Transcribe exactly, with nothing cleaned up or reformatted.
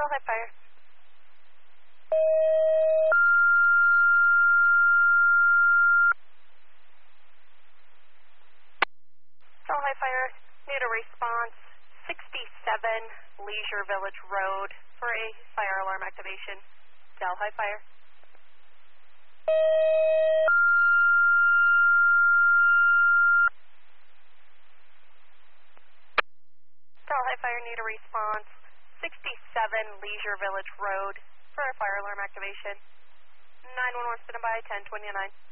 Delhi Fire. Delhi Fire, need a response. sixty-seven Leisure Village Road for a fire alarm activation. Delhi Fire. Delhi Fire, need a response. sixty-seven Leisure Village Road for a fire alarm activation. nine one one standby, ten twenty-nine.